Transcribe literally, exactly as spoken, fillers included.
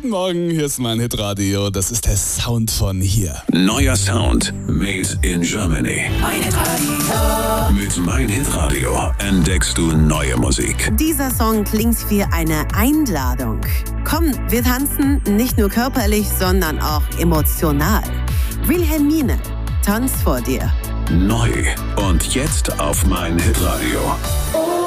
Guten Morgen, hier ist mein Hitradio. Das ist der Sound von hier. Neuer Sound made in Germany. Mein Hitradio. Mit Mein Hitradio entdeckst du neue Musik. Dieser Song klingt wie eine Einladung. Komm, wir tanzen nicht nur körperlich, sondern auch emotional. Wilhelmine, tanz vor dir. Neu und jetzt auf Mein Hitradio. Oh.